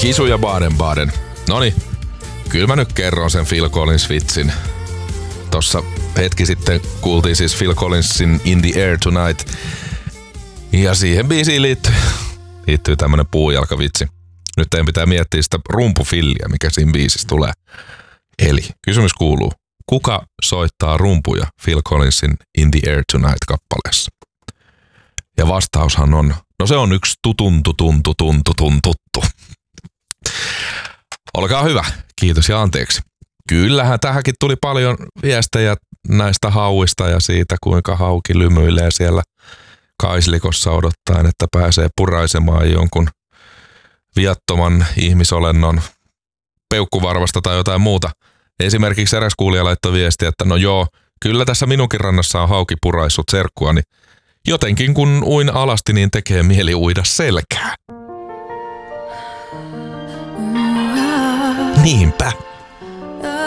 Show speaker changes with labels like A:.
A: Kisu ja Baden-Baden. Noniin, kyllä mä nyt kerron sen Phil Collins-vitsin. Tossa hetki sitten kuultiin siis Phil Collinsin In the Air Tonight. Ja siihen biisiin liittyy tämmönen puujalkavitsi. Nyt teidän pitää miettiä sitä rumpufilliä, mikä siinä biisissä tulee. Eli kysymys kuuluu, kuka soittaa rumpuja Phil Collinsin In the Air Tonight-kappaleessa? Ja vastaushan on, no se on yksi tuttu. Olkaa hyvä, kiitos ja anteeksi. Kyllähän tähänkin tuli paljon viestejä näistä hauista ja siitä, kuinka hauki lymyilee siellä kaislikossa odottaen, että pääsee puraisemaan jonkun viattoman ihmisolennon peukkuvarvasta tai jotain muuta. Esimerkiksi eräs kuulija laittoi viestiä, että no joo, kyllä tässä minunkin rannassa on hauki puraissut serkkuani. Jotenkin kun uin alasti, niin tekee mieli uida selkää. Niinpä.